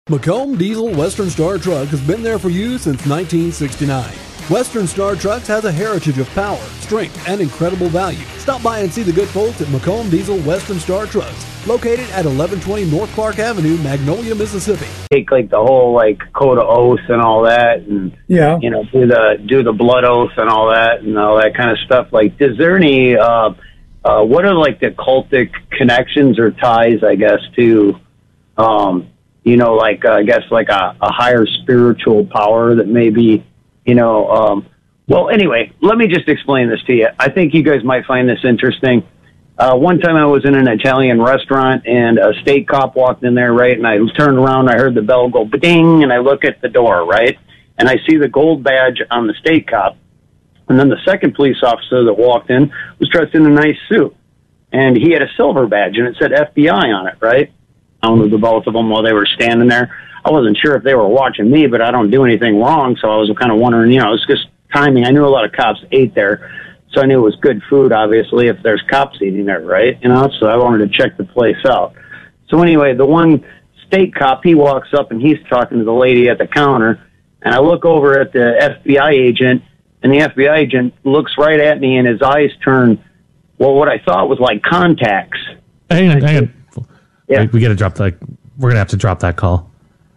Macomb Diesel Western Star Truck has been there for you since 1969. Western Star Trucks has a heritage of power, strength, and incredible value. Stop by and see the good folks at Macomb Diesel Western Star Trucks, located at 1120 North Clark Avenue, Magnolia, Mississippi. Take like the whole like code of oath and all that, and you know, do the blood oath and all that kind of stuff. Like, is there any what are like the cultic connections or ties, I guess, to you know, like I guess like a higher spiritual power that maybe, you know, well, anyway, let me just explain this to you. I think you guys might find this interesting. One time I was in an Italian restaurant and a state cop walked in there, right? And I turned around, I heard the bell go ba-ding, and I look at the door, right? And I see the gold badge on the state cop. And then the second police officer that walked in was dressed in a nice suit. And he had a silver badge, and it said FBI on it, right? I owned the both of them while they were standing there. I wasn't sure if they were watching me, but I don't do anything wrong, so I was kind of wondering, you know, it was just timing. I knew a lot of cops ate there, so I knew it was good food, obviously, if there's cops eating there, right? You know, so I wanted to check the place out. So anyway, the one state cop, he walks up and he's talking to the lady at the counter, and I look over at the FBI agent, and the FBI agent looks right at me, and his eyes turn, well, what I thought was like contacts. Hang on. Yeah. We got to drop that. We're going to have to drop that call.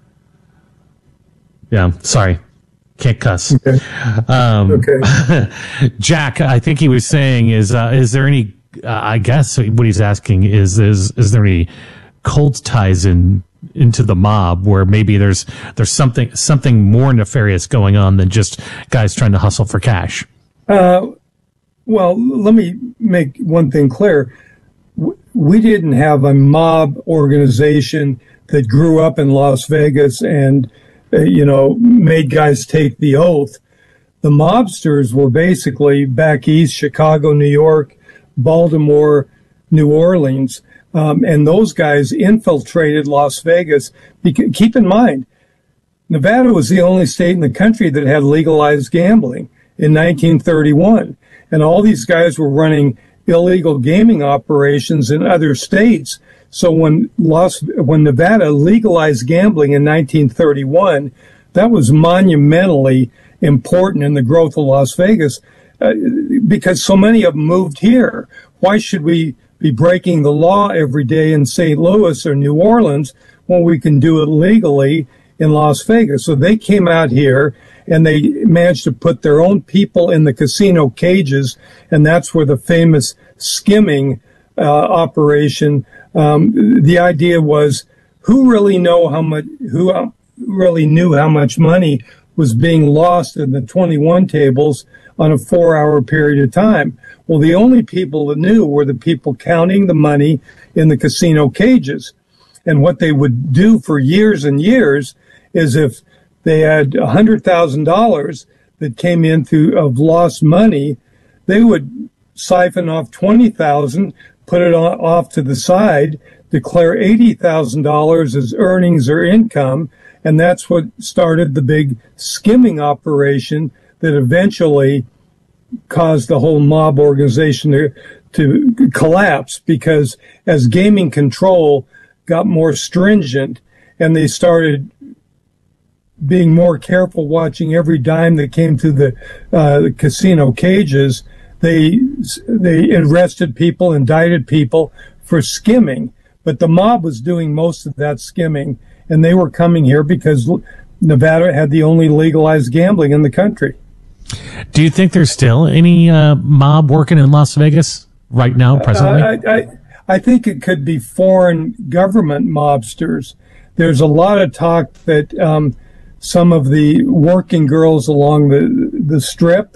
Yeah, sorry. Can't cuss. Okay. Jack, I think he was saying is there any, I guess what he's asking is there any cult ties into the mob where maybe there's something more nefarious going on than just guys trying to hustle for cash? Well, let me make one thing clear. We didn't have a mob organization that grew up in Las Vegas and, you know, made guys take the oath. The mobsters were basically back east, Chicago, New York, Baltimore, New Orleans, and those guys infiltrated Las Vegas. Keep in mind, Nevada was the only state in the country that had legalized gambling in 1931, and all these guys were running illegal gaming operations in other states. So when Nevada legalized gambling in 1931, that was monumentally important in the growth of Las Vegas because so many of them moved here. Why should we be breaking the law every day in St. Louis or New Orleans when we can do it legally in Las Vegas? So they came out here and they managed to put their own people in the casino cages, and that's where the famous skimming operation. The idea was who really knew how much money was being lost in the 21 tables on a 4-hour period of time. Well, the only people that knew were the people counting the money in the casino cages. And what they would do for years and years is if they had $100,000 that came in of lost money, they would siphon off $20,000, put it off to the side, declare $80,000 as earnings or income, and that's what started the big skimming operation that eventually caused the whole mob organization to collapse, because as gaming control got more stringent and they started being more careful watching every dime that came through the casino cages, they arrested people, indicted people for skimming. But the mob was doing most of that skimming, and they were coming here because Nevada had the only legalized gambling in the country. Do you think there's still any mob working in Las Vegas right now, presently? I think it could be foreign government mobsters. There's a lot of talk that some of the working girls along the strip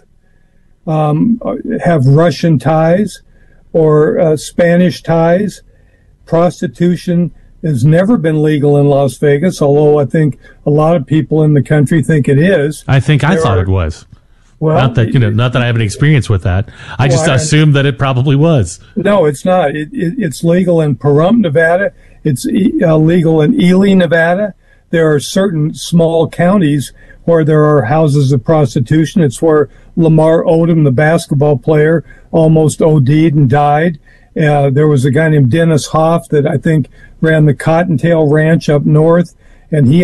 have Russian ties or Spanish ties. Prostitution has never been legal in Las Vegas, although I think a lot of people in the country think it is. I thought it was. Well, not that I have an experience with that. I just assumed that it probably was. No, it's not. It's legal in Pahrump, Nevada. It's legal in Ely, Nevada. There are certain small counties where there are houses of prostitution. It's where Lamar Odom, the basketball player, almost OD'd and died. There was a guy named Dennis Hoff that I think ran the Cottontail Ranch up north, and he